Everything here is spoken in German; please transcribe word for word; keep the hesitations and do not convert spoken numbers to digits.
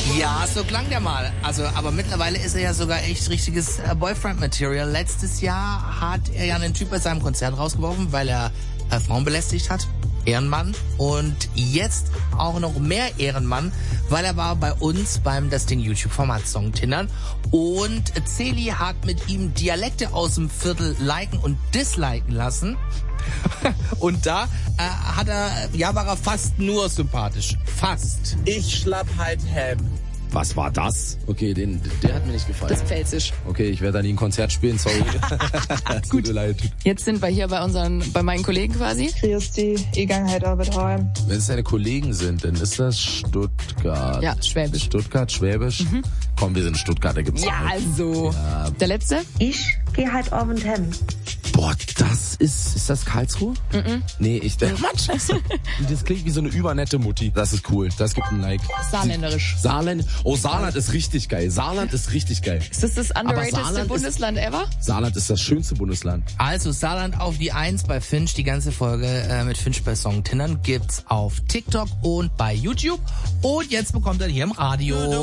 Ja, so klang der mal. Also, aber mittlerweile ist er ja sogar echt richtiges äh, Boyfriend-Material. Letztes Jahr hat er ja einen Typ bei seinem Konzert rausgeworfen, weil er äh, Frauen belästigt hat. Ehrenmann. Und jetzt auch noch mehr Ehrenmann, weil er war bei uns beim das Ding YouTube-Format Songtindern. Und Celi hat mit ihm Dialekte aus dem Viertel liken und disliken lassen. Und da äh, hat er, ja, war er fast nur sympathisch. Fast. Ich schlapp halt Ham. Was war das? Okay, den, der hat mir nicht gefallen. Das Pfälzisch. Okay, ich werde da nie ein Konzert spielen, sorry. Tut mir leid. Jetzt sind wir hier bei unseren, bei meinen Kollegen quasi. Grüß die, ich gang heute Arbeit heim. Wenn es deine Kollegen sind, dann ist das Stuttgart. Ja, Schwäbisch. Stuttgart, Schwäbisch. Mhm. Komm, wir sind Stuttgart, da gibt's Ja, halt. also. Ja. Der letzte? Ich geh halt Abend heim. Boah, das ist, ist das Karlsruhe? Mhm. Nee, ich, der, Mann, scheiße. Das klingt wie so eine übernette Mutti. Das ist cool, das gibt ein Like. Saarländerisch. Saarland, oh, Saarland ist richtig geil. Saarland ist richtig geil. Ist das das underratedste Saarland Bundesland ist, ever? Saarland ist das schönste Bundesland. Also Saarland auf die Eins bei Finch. Die ganze Folge äh, mit Finch bei Songtindern gibt's auf TikTok und bei YouTube. Und jetzt bekommt er hier im Radio.